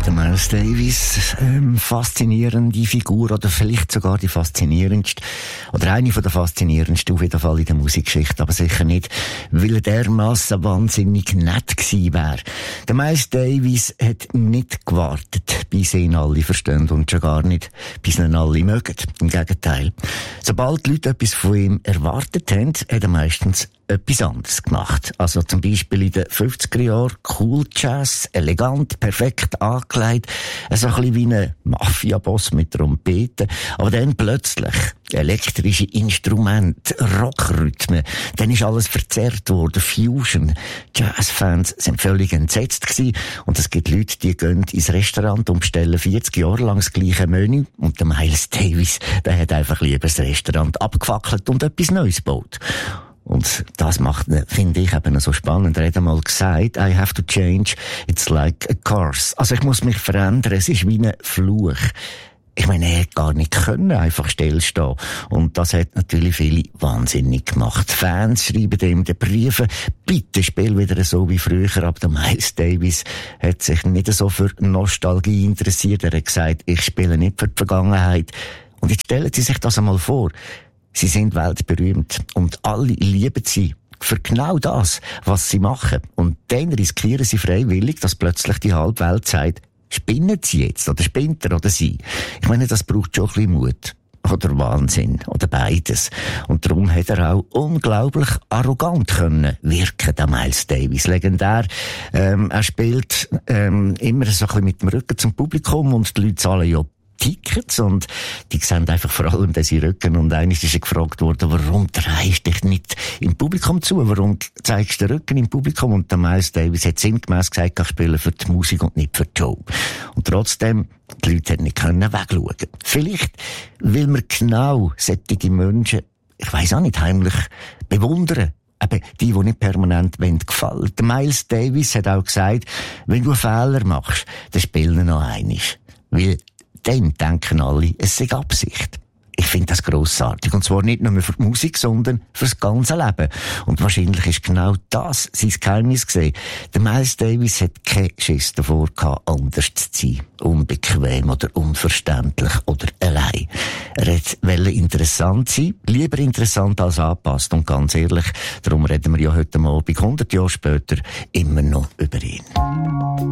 der Miles Davis. Faszinierende Figur, oder vielleicht sogar die faszinierendste, oder eine von der faszinierendsten auf jeden Fall in der Musikgeschichte, aber sicher nicht, weil er dermassen wahnsinnig nett gewesen wäre. Der Miles Davis hat nicht gewartet, bis ihn alle verstehen und schon gar nicht, bis ihn alle mögen. Im Gegenteil. Sobald die Leute etwas von ihm erwartet haben, hat er meistens etwas anderes gemacht. Also zum Beispiel in den 50er Jahren Cool Jazz, elegant, perfekt angelegt, so ein bisschen wie ein Mafia-Boss mit Trompeten. Aber dann plötzlich elektrische Instrumente, Rockrhythmen, dann ist alles verzerrt worden, Fusion. Jazzfans sind völlig entsetzt gewesen und es gibt Leute, die gehen ins Restaurant und bestellen 40 Jahre lang das gleiche Menü und der Miles Davis, der hat einfach lieber das Restaurant abgefackelt und etwas Neues gebaut. Und das macht, finde ich, eben so spannend. Er hat einmal gesagt, I have to change, it's like a curse. Also ich muss mich verändern, es ist wie ein Fluch. Ich meine, er hätte gar nicht können, einfach stillstehen. Und das hat natürlich viele wahnsinnig gemacht. Fans schreiben ihm die Briefe, bitte spiel wieder so wie früher. Aber der Miles Davis hat sich nicht so für Nostalgie interessiert. Er hat gesagt, ich spiele nicht für die Vergangenheit. Und jetzt stellen Sie sich das einmal vor. Sie sind weltberühmt und alle lieben sie für genau das, was sie machen. Und dann riskieren sie freiwillig, dass plötzlich die halbe Welt sagt, spinnen sie jetzt oder spinnt er oder sie. Ich meine, das braucht schon ein bisschen Mut. Oder Wahnsinn. Oder beides. Und darum hat er auch unglaublich arrogant können wirken, der Miles Davis. Legendär. Er spielt immer so ein bisschen mit dem Rücken zum Publikum und die Leute zahlen ja Tickets und die sehen einfach vor allem diesen Rücken und eines ist er gefragt worden, warum drehst du dich nicht im Publikum zu? Warum zeigst du den Rücken im Publikum? Und der Miles Davis hat sinngemäss gesagt, ich spiele für die Musik und nicht für die Show. Und trotzdem, die Leute hätten nicht können wegschauen. Vielleicht, weil wir genau solche Menschen, ich weiss auch nicht, heimlich bewundern. Eben die nicht permanent gefallen. Der Miles Davis hat auch gesagt, wenn du einen Fehler machst, dann spiel ihn noch einmal. Weil dann denken alle, es sei Absicht. Ich finde das grossartig. Und zwar nicht nur für die Musik, sondern fürs ganze Leben. Und wahrscheinlich ist genau das sein Geheimnis gewesen. Der Miles Davis hat keinen Schiss davor gehabt, anders zu sein. Unbequem oder unverständlich oder allein. Er wollte interessant sein. Lieber interessant als angepasst. Und ganz ehrlich, darum reden wir ja heute Abend, 100 Jahre später, immer noch über ihn.